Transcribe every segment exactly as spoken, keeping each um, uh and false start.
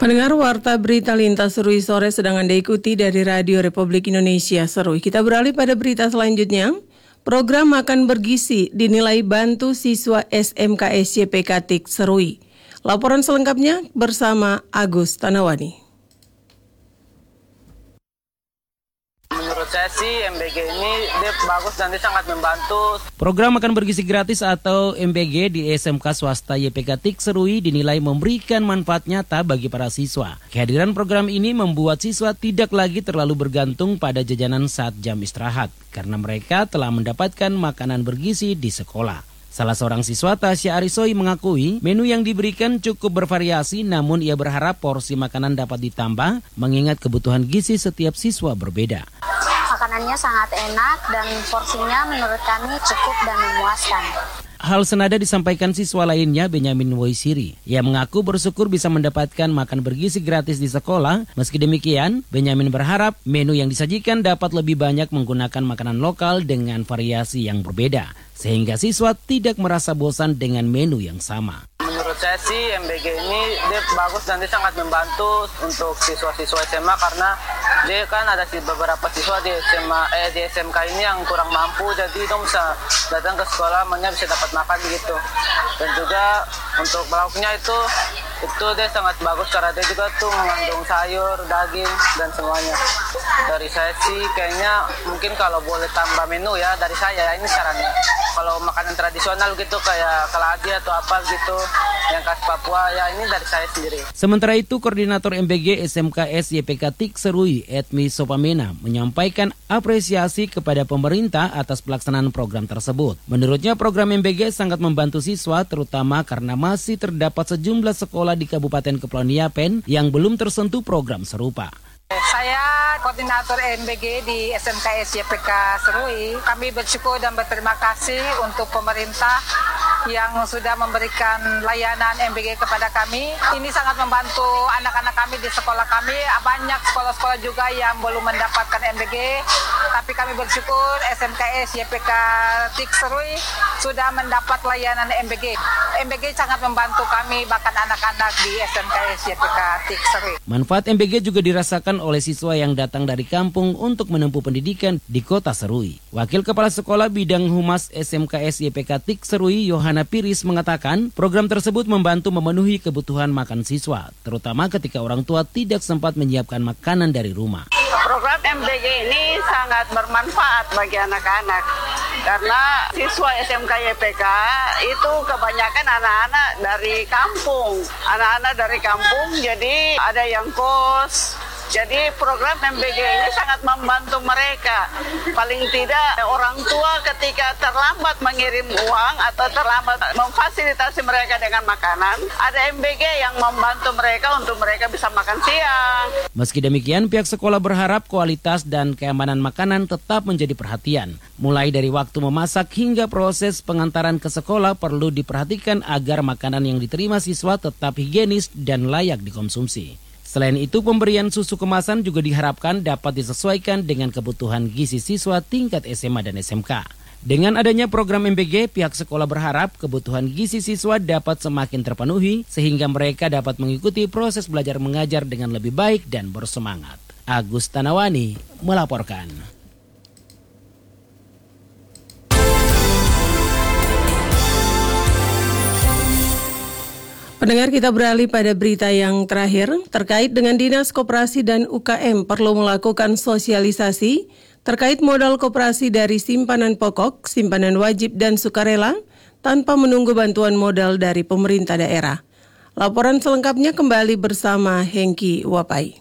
Pendengar Warta Berita Lintas Serui sore sedang Anda ikuti dari Radio Republik Indonesia Serui. Kita beralih pada berita selanjutnya. Program Makan Bergizi dinilai bantu siswa S M K S Y P K T I K Serui. Laporan selengkapnya bersama Agus Tanawani. Menurut saya sih M B G ini dia bagus dan dia sangat membantu. Program Makan Bergizi Gratis atau M B G di S M K swasta Y P K T I K Serui dinilai memberikan manfaat nyata bagi para siswa. Kehadiran program ini membuat siswa tidak lagi terlalu bergantung pada jajanan saat jam istirahat karena mereka telah mendapatkan makanan bergizi di sekolah. Salah seorang siswa, Tasya Arisoi, mengakui menu yang diberikan cukup bervariasi, namun ia berharap porsi makanan dapat ditambah mengingat kebutuhan gizi setiap siswa berbeda. Makanannya sangat enak dan porsinya menurut kami cukup dan memuaskan. Hal senada disampaikan siswa lainnya, Benyamin Woisiri. Ia mengaku bersyukur bisa mendapatkan makan bergizi gratis di sekolah. Meski demikian, Benyamin berharap menu yang disajikan dapat lebih banyak menggunakan makanan lokal dengan variasi yang berbeda, sehingga siswa tidak merasa bosan dengan menu yang sama. Menurut saya sih M B G ini dia bagus dan dia sangat membantu untuk siswa-siswa S M A karena dia kan ada beberapa siswa di S M A eh di S M K ini yang kurang mampu, jadi itu bisa datang ke sekolah makanya bisa dapat makan gitu. Dan juga untuk lauknya itu itu dia sangat bagus karena dia juga tuh mengandung sayur, daging dan semuanya. Dari saya sih kayaknya mungkin kalau boleh tambah menu ya dari saya ini sarannya. Kalau makanan tradisional gitu kayak keladi atau apa gitu yang khas Papua ya ini dari saya sendiri. Sementara itu Koordinator M B G S M K S Y P K T I K Serui Edmi Sopamena menyampaikan apresiasi kepada pemerintah atas pelaksanaan program tersebut. Menurutnya program M B G sangat membantu siswa terutama karena masih terdapat sejumlah sekolah di Kabupaten Kepulauan Yapen yang belum tersentuh program serupa. Saya koordinator M B G di S M K S Y P K Serui. Kami bersyukur dan berterima kasih untuk pemerintah yang sudah memberikan layanan M B G kepada kami. Ini sangat membantu anak-anak kami di sekolah kami. Banyak sekolah-sekolah juga yang belum mendapatkan M B G. Tapi kami bersyukur S M K S Y P K T I K Serui sudah mendapat layanan M B G. M B G sangat membantu kami bahkan anak-anak di S M K S Y P K T I K Serui. Manfaat M B G juga dirasakan oleh siswa yang datang dari kampung untuk menempuh pendidikan di kota Serui. Wakil Kepala Sekolah Bidang Humas S M K S Y P K T I K Serui, Yohana Piris, mengatakan program tersebut membantu memenuhi kebutuhan makan siswa, terutama ketika orang tua tidak sempat menyiapkan makanan dari rumah. Program M B G ini sangat bermanfaat bagi anak-anak karena siswa S M K Y P K itu kebanyakan anak-anak dari kampung. Anak-anak dari kampung jadi ada yang kos. Jadi program M B G ini sangat membantu mereka. Paling tidak orang tua ketika terlambat mengirim uang atau terlambat memfasilitasi mereka dengan makanan, ada M B G yang membantu mereka untuk mereka bisa makan siang. Meski demikian, pihak sekolah berharap kualitas dan keamanan makanan tetap menjadi perhatian. Mulai dari waktu memasak hingga proses pengantaran ke sekolah perlu diperhatikan agar makanan yang diterima siswa tetap higienis dan layak dikonsumsi. Selain itu, pemberian susu kemasan juga diharapkan dapat disesuaikan dengan kebutuhan gizi siswa tingkat S M A dan S M K. Dengan adanya program M B G, pihak sekolah berharap kebutuhan gizi siswa dapat semakin terpenuhi sehingga mereka dapat mengikuti proses belajar mengajar dengan lebih baik dan bersemangat. Agus Tanawani melaporkan. Pendengar, kita beralih pada berita yang terakhir terkait dengan Dinas Koperasi dan U K M perlu melakukan sosialisasi terkait modal koperasi dari simpanan pokok, simpanan wajib dan sukarela tanpa menunggu bantuan modal dari pemerintah daerah. Laporan selengkapnya kembali bersama Hengki Wapai.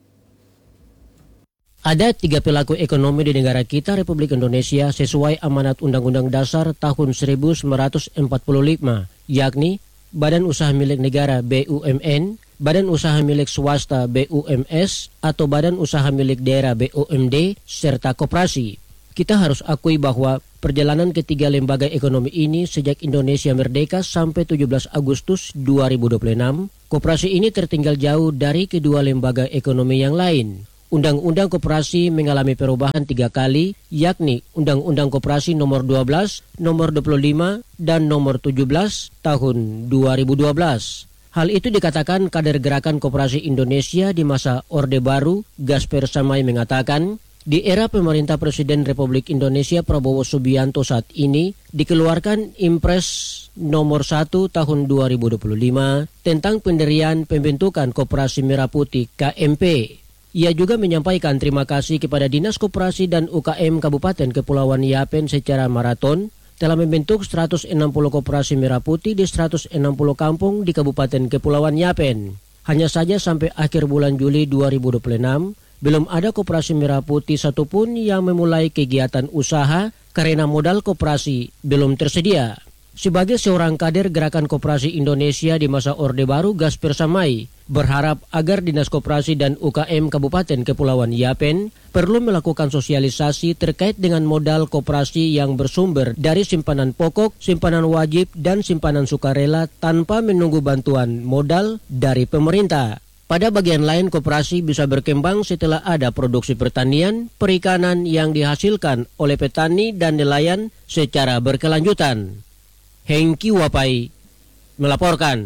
Ada tiga pelaku ekonomi di negara kita Republik Indonesia sesuai amanat Undang-Undang Dasar tahun seribu sembilan ratus empat puluh lima, yakni Badan Usaha Milik Negara B U M N, Badan Usaha Milik Swasta B U M S, atau Badan Usaha Milik Daerah B U M D, serta koperasi. Kita harus akui bahwa perjalanan ketiga lembaga ekonomi ini sejak Indonesia merdeka sampai tujuh belas Agustus dua ribu dua puluh enam, koperasi ini tertinggal jauh dari kedua lembaga ekonomi yang lain. Undang-Undang Koperasi mengalami perubahan tiga kali, yakni Undang-Undang Koperasi nomor dua belas, nomor dua puluh lima, dan nomor tujuh belas tahun dua ribu dua belas. Hal itu dikatakan kader Gerakan Koperasi Indonesia di masa Orde Baru, Gasper Samai mengatakan, di era pemerintah Presiden Republik Indonesia Prabowo Subianto saat ini dikeluarkan Impres nomor satu tahun dua ribu dua puluh lima tentang pendirian pembentukan Koperasi Merah Putih K M P. Ia juga menyampaikan terima kasih kepada Dinas Koperasi dan U K M Kabupaten Kepulauan Yapen secara maraton telah membentuk seratus enam puluh koperasi merah putih di seratus enam puluh kampung di Kabupaten Kepulauan Yapen. Hanya saja sampai akhir bulan Juli dua ribu dua puluh enam, belum ada koperasi merah putih satupun yang memulai kegiatan usaha karena modal koperasi belum tersedia. Sebagai seorang kader Gerakan Koperasi Indonesia di masa Orde Baru, Gasper Samai berharap agar Dinas Koperasi dan U K M Kabupaten Kepulauan Yapen perlu melakukan sosialisasi terkait dengan modal koperasi yang bersumber dari simpanan pokok, simpanan wajib, dan simpanan sukarela tanpa menunggu bantuan modal dari pemerintah. Pada bagian lain, koperasi bisa berkembang setelah ada produksi pertanian, perikanan yang dihasilkan oleh petani dan nelayan secara berkelanjutan. Hengki Wapai melaporkan.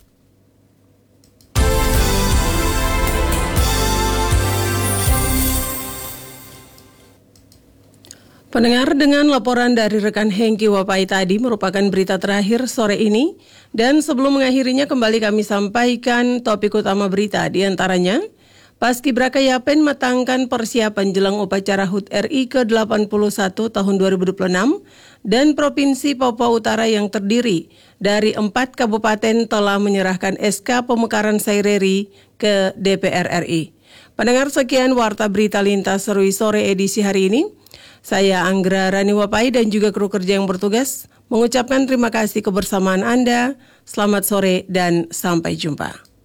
Pendengar, dengan laporan dari rekan Hengki Wapai tadi merupakan berita terakhir sore ini. Dan sebelum mengakhirinya kembali kami sampaikan topik utama berita, di antaranya Paskibraka Yapen matangkan persiapan jelang upacara H U T R I ke delapan puluh satu tahun dua ribu dua puluh enam dan Provinsi Papua Utara yang terdiri dari empat kabupaten telah menyerahkan S K pemekaran Saireri ke D P R R I. Pendengar, sekian Warta Berita Lintas Serui Sore edisi hari ini. Saya Anggra Rani Wapai dan juga kru kerja yang bertugas mengucapkan terima kasih kebersamaan Anda. Selamat sore dan sampai jumpa.